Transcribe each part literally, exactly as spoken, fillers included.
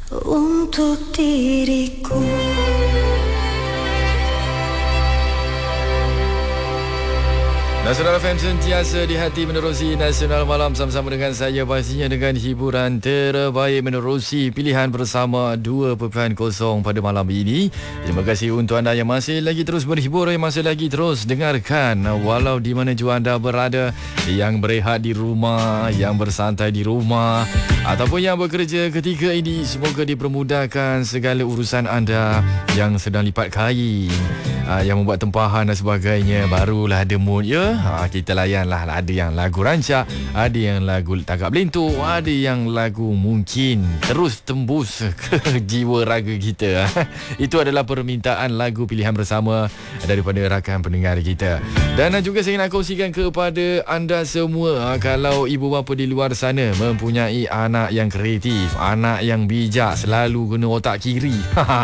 untuk diriku. Nasional F M sentiasa di hati menerusi Nasional Malam sama-sama dengan saya, pastinya dengan hiburan terbaik menerusi pilihan bersama dua perpuluhan kosong pada malam ini. Terima kasih untuk anda yang masih lagi terus berhibur, yang masih lagi terus dengarkan walau di mana jua anda berada, yang berehat di rumah, yang bersantai di rumah ataupun yang bekerja ketika ini. Semoga dipermudahkan segala urusan anda, yang sedang lipat kain, yang membuat tempahan dan sebagainya. Barulah ada mood, ya. Ha, kita layanlah. Ada yang lagu rancak, ada yang lagu tagak belintu, ada yang lagu mungkin terus tembus ke jiwa raga kita. Itu adalah permintaan lagu pilihan bersama daripada rakan pendengar kita. Dan juga saya nak kongsikan kepada anda semua, kalau ibu bapa di luar sana mempunyai anak yang kreatif, anak yang bijak, selalu guna otak kiri.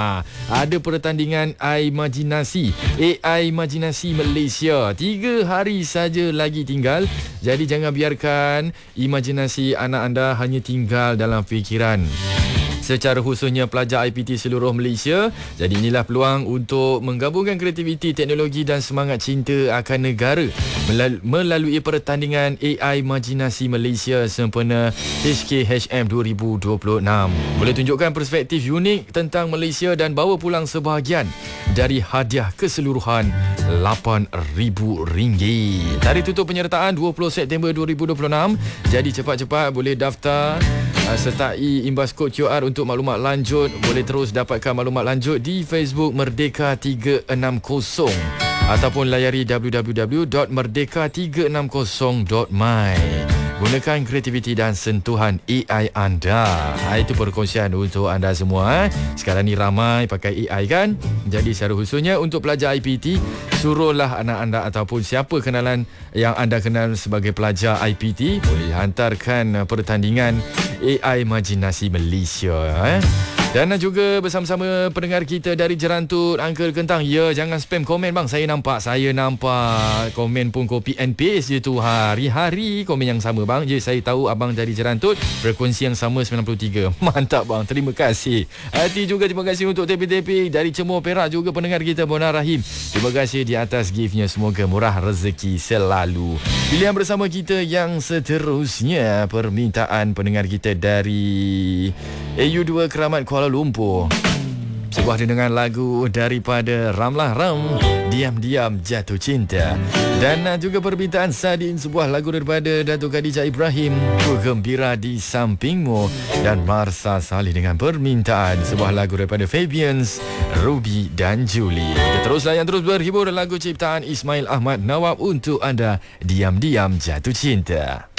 Ada pertandingan Imajinasi A I Imajinasi Malaysia. Tiga hari saja lagi tinggal. Jadi jangan biarkan imajinasi anak anda hanya tinggal dalam fikiran, secara khususnya pelajar I P T seluruh Malaysia. Jadi inilah peluang untuk menggabungkan kreativiti, teknologi dan semangat cinta akan negara melalui pertandingan A I Imajinasi Malaysia sempena H K H M dua ribu dua puluh enam. Boleh tunjukkan perspektif unik tentang Malaysia dan bawa pulang sebahagian dari hadiah keseluruhan lapan ribu ringgit. Tarikh tutup penyertaan dua puluh September dua ribu dua puluh enam. Jadi cepat-cepat boleh daftar, sertai imbas kod Q R untuk maklumat lanjut. Boleh terus dapatkan maklumat lanjut di Facebook Merdeka tiga enam kosong ataupun layari w w w dot merdeka tiga enam kosong dot my. Gunakan kreativiti dan sentuhan A I anda. Itu perkongsian untuk anda semua. Sekarang ni ramai pakai A I kan? Jadi secara khususnya untuk pelajar I P T, suruhlah anak anda ataupun siapa kenalan yang anda kenal sebagai pelajar I P T, boleh hantarkan pertandingan A I Imajinasi Malaysia. Eh? Dan juga bersama-sama pendengar kita dari Jerantut, Uncle Kentang. Ya, jangan spam komen bang. Saya nampak, saya nampak komen pun copy and paste je tu. Hari-hari komen yang sama bang. Je, saya tahu abang dari Jerantut, frekuensi yang sama sembilan puluh tiga. Mantap bang, terima kasih. Hati juga terima kasih untuk T P T P dari Cemur Perak, juga pendengar kita Bona Rahim. Terima kasih di atas giftnya. Semoga murah rezeki selalu. Pilihan bersama kita yang seterusnya, permintaan pendengar kita dari A U dua Keramat Kuala Lumpur. Sebuah dendangan lagu daripada Ramlah Ram, Diam-Diam Jatuh Cinta. Dan juga permintaan Sadin, sebuah lagu daripada Datuk Khadijah Ibrahim, Ku Gembira di Sampingmu. Dan Marsa Salih dengan permintaan sebuah lagu daripada Fabians, Ruby dan Julie. Kita teruslah yang terus berhibur, lagu ciptaan Ismail Ahmad Nawab untuk anda, Diam-Diam Jatuh Cinta.